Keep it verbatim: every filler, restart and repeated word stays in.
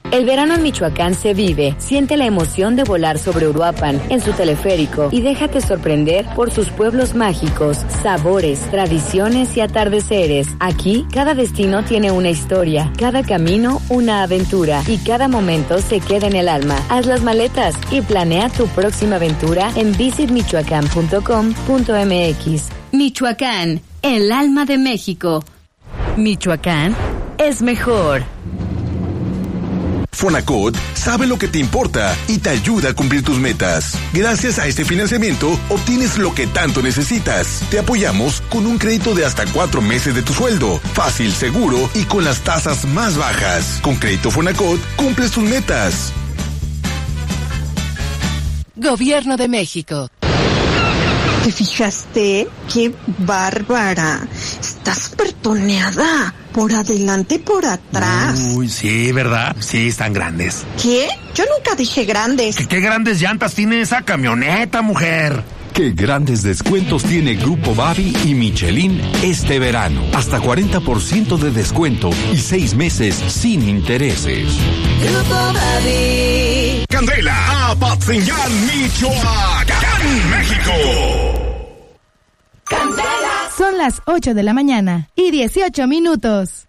El verano en Michoacán se vive. Siente la emoción de volar sobre Uruapan en su teleférico y déjate sorprender por sus pueblos mágicos, sabores, tradiciones y atardeceres. Aquí, cada destino tiene una historia, cada camino una aventura y cada momento se queda en el alma. Haz las maletas y planea tu próxima aventura en visit michoacán punto com punto m x. Michoacán, el alma de México. Michoacán es mejor. Fonacot sabe lo que te importa y te ayuda a cumplir tus metas. Gracias a este financiamiento, obtienes lo que tanto necesitas. Te apoyamos con un crédito de hasta cuatro meses de tu sueldo. Fácil, seguro y con las tasas más bajas. Con Crédito Fonacot, cumples tus metas. Gobierno de México. ¿Te fijaste? ¡Qué bárbara! Está súper toneada. Por adelante y por atrás. Uy, sí, ¿verdad? Sí, están grandes. ¿Qué? Yo nunca dije grandes. ¿Qué, qué grandes llantas tiene esa camioneta, mujer? Qué grandes descuentos tiene Grupo Babi y Michelin este verano. Hasta cuarenta por ciento de descuento y seis meses sin intereses. Grupo Babi. Candela, Apatzingán, Michoacán, México. Candela. Son las ocho de la mañana y dieciocho minutos.